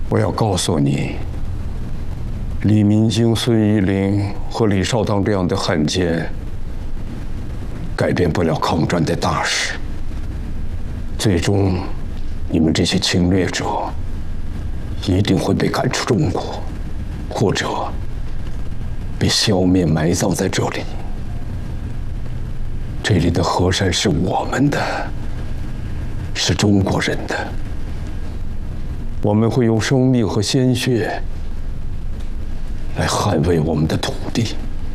我要告诉你，李明京、孙一林和李少棠这样的汉奸，改变不了抗战的大势。最终，你们这些侵略者一定会被赶出中国，或者被消灭、埋葬在这里。这里的河山是我们的，是中国人的。我们会用生命和鲜血来捍卫我们的土地。